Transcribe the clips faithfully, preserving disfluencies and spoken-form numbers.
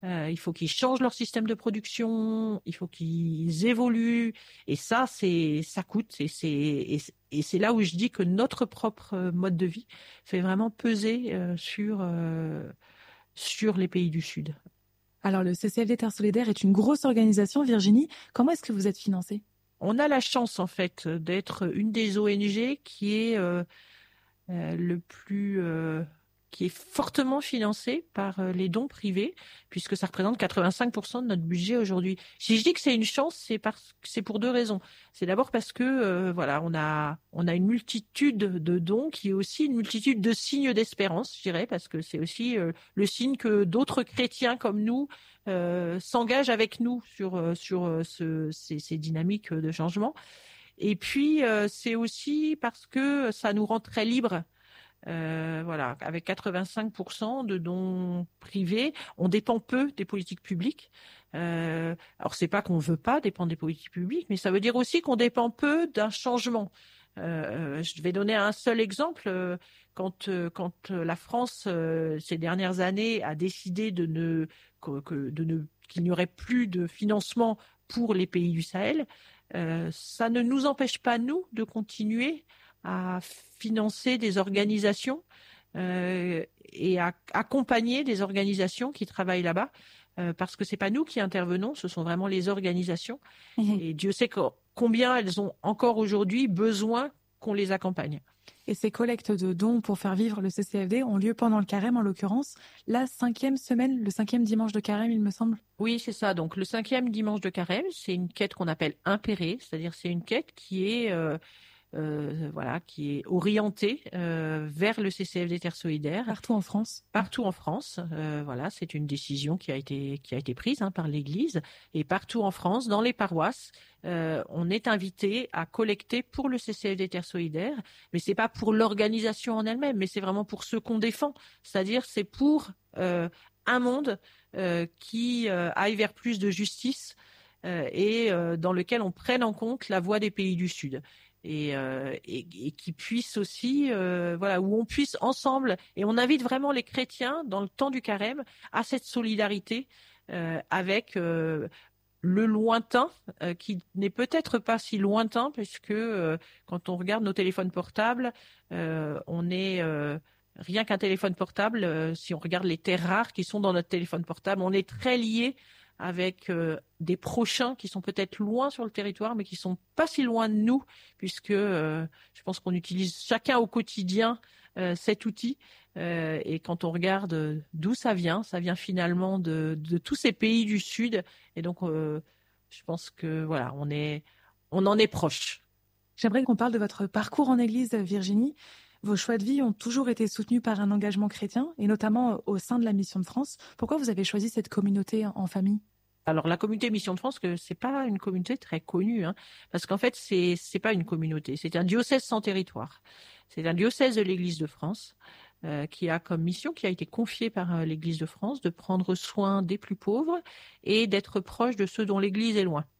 Euh, il faut qu'ils changent leur système de production, il faut qu'ils évoluent, et ça, c'est, ça coûte, et c'est, et, et c'est là où je dis que notre propre mode de vie fait vraiment peser euh, sur euh, sur les pays du Sud. Alors, le C C F D Terre Solidaire est une grosse organisation. Virginie, comment est-ce que vous êtes financée? On a la chance, en fait, d'être une des O N G qui est euh, euh, le plus euh, qui est fortement financé par euh, les dons privés, puisque ça représente quatre-vingt-cinq pour cent de notre budget aujourd'hui. Si je dis que c'est une chance, c'est parce c'est pour deux raisons. C'est d'abord parce que euh, voilà, on a on a une multitude de dons qui est aussi une multitude de signes d'espérance, je dirais, parce que c'est aussi euh, le signe que d'autres chrétiens comme nous euh, s'engagent avec nous sur euh, sur euh, ce, ces, ces dynamiques de changement. Et puis, euh, c'est aussi parce que ça nous rend très libres. Euh, voilà, avec quatre-vingt-cinq pour cent de dons privés, on dépend peu des politiques publiques. Euh, alors, c'est pas qu'on veut pas dépendre des politiques publiques, mais ça veut dire aussi qu'on dépend peu d'un changement. Euh, je vais donner un seul exemple. Quand, quand la France, euh, ces dernières années, a décidé de ne, que, que, de ne, qu'il n'y aurait plus de financement pour les pays du Sahel, euh, ça ne nous empêche pas, nous, de continuer à financer des organisations euh, et à accompagner des organisations qui travaillent là-bas, euh, parce que c'est pas nous qui intervenons, ce sont vraiment les organisations. Mmh. Et Dieu sait combien elles ont encore aujourd'hui besoin qu'on les accompagne. Et ces collectes de dons pour faire vivre le C C F D ont lieu pendant le carême, en l'occurrence, la cinquième semaine, le cinquième dimanche de carême, il me semble. Oui, c'est ça. Donc le cinquième dimanche de carême, c'est une quête qu'on appelle impérée, c'est-à-dire c'est une quête qui est euh, Euh, voilà, qui est orienté euh, vers le C C F D Terre Solidaire. Partout en France. Partout en France. Euh, voilà, c'est une décision qui a été qui a été prise hein, par l'Église, et partout en France, dans les paroisses, euh, on est invité à collecter pour le C C F D Terre Solidaire. Mais c'est pas pour l'organisation en elle-même, mais c'est vraiment pour ceux qu'on défend. C'est-à-dire, c'est pour euh, un monde euh, qui euh, aille vers plus de justice euh, et euh, dans lequel on prenne en compte la voix des pays du Sud. Et, euh, et, et qui puisse aussi, euh, voilà, où on puisse ensemble, et on invite vraiment les chrétiens dans le temps du carême à cette solidarité euh, avec euh, le lointain, euh, qui n'est peut-être pas si lointain, puisque euh, quand on regarde nos téléphones portables, euh, on est euh, rien qu'un téléphone portable. Euh, si on regarde les terres rares qui sont dans notre téléphone portable, on est très lié avec euh, des prochains qui sont peut-être loin sur le territoire, mais qui sont pas si loin de nous, puisque euh, je pense qu'on utilise chacun au quotidien euh, cet outil. Euh, et quand on regarde d'où ça vient, ça vient finalement de, de tous ces pays du Sud. Et donc, euh, je pense que voilà, on est, on en est proche. J'aimerais qu'on parle de votre parcours en Église, Virginie. Vos choix de vie ont toujours été soutenus par un engagement chrétien, et notamment au sein de la Mission de France. Pourquoi vous avez choisi cette communauté en famille? Alors la communauté Mission de France, que c'est pas une communauté très connue, hein, parce qu'en fait c'est c'est pas une communauté, c'est un diocèse sans territoire. C'est un diocèse de l'Église de France euh, qui a comme mission, qui a été confiée par euh, l'Église de France, de prendre soin des plus pauvres et d'être proche de ceux dont l'Église est loin.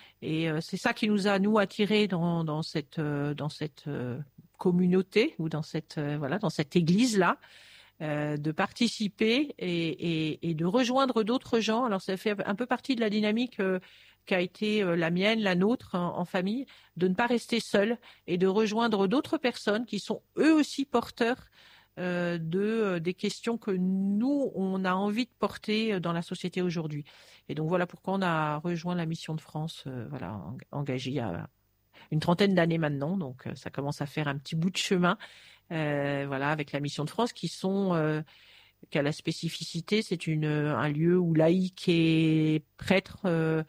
Et euh, c'est ça qui nous a nous attirés dans dans cette euh, dans cette euh, communauté ou dans cette euh, voilà dans cette Église là. Euh, de participer et, et, et de rejoindre d'autres gens. Alors ça fait un peu partie de la dynamique euh, qui a été euh, la mienne, la nôtre en, en famille, de ne pas rester seul et de rejoindre d'autres personnes qui sont eux aussi porteurs euh, de euh, des questions que nous on a envie de porter dans la société aujourd'hui. Et donc voilà pourquoi on a rejoint la Mission de France, euh, voilà, en, engagée il y a une trentaine d'années maintenant. Donc euh, ça commence à faire un petit bout de chemin. Euh, voilà, avec la Mission de France, qui sont euh, qui a la spécificité, c'est une un lieu où laïcs et prêtres euh,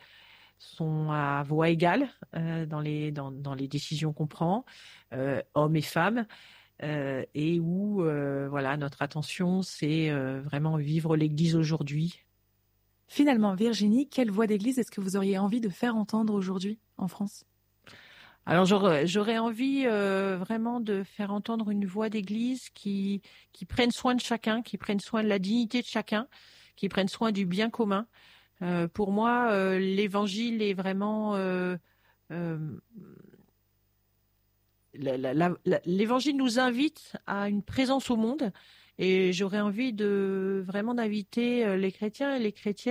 sont à voix égale euh, dans les dans dans les décisions qu'on prend, euh, hommes et femmes, euh, et où euh, voilà, notre attention, c'est euh, vraiment vivre l'Église aujourd'hui. Finalement, Virginie, quelle voix d'église est-ce que vous auriez envie de faire entendre aujourd'hui en France? Alors j'aurais, j'aurais envie euh, vraiment de faire entendre une voix d'église qui qui prenne soin de chacun, qui prenne soin de la dignité de chacun, qui prenne soin du bien commun. Euh, pour moi, euh, l'évangile est vraiment euh, euh, la, la, la, l'évangile nous invite à une présence au monde, Et j'aurais envie de vraiment d'inviter les chrétiens et les chrétiennes